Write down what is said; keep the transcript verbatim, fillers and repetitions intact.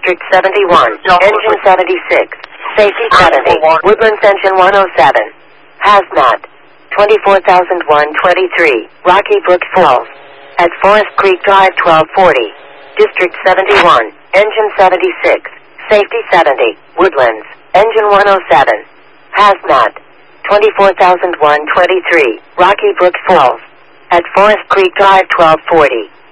District seventy-one, Engine seventy-six, Safety seventy, Woodlands Engine one oh seven, Hazmat, twenty-four thousand one twenty-three, Rocky Brook Falls, at Forest Creek Drive twelve forty, District seventy-one, Engine seventy-six, Safety seventy, Woodlands, Engine one oh seven, Hazmat, twenty-four thousand one twenty-three, Rocky Brook Falls, at Forest Creek Drive twelve forty.